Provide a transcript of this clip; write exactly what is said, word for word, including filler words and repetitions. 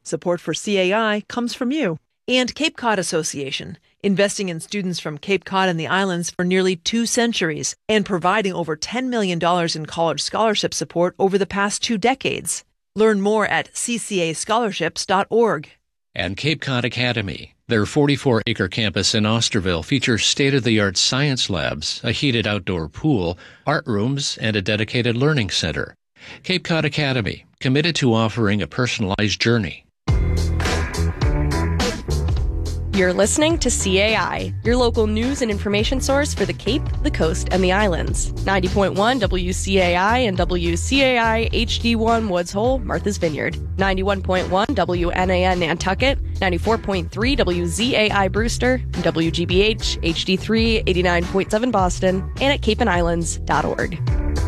Support for C A I comes from you. And Cape Cod Association, investing in students from Cape Cod and the islands for nearly two centuries and providing over ten million dollars in college scholarship support over the past two decades. Learn more at c c a scholarships dot org. And Cape Cod Academy. Their forty-four acre campus in Osterville features state-of-the-art science labs, a heated outdoor pool, art rooms, and a dedicated learning center. Cape Cod Academy, committed to offering a personalized journey. You're listening to C A I, your local news and information source for the Cape, the Coast, and the Islands. ninety point one W C A I and W C A I H D one Woods Hole, Martha's Vineyard. ninety-one point one W N A N Nantucket, ninety-four point three W Z A I Brewster, and W G B H H D three eighty-nine point seven Boston, and at cape and islands dot org.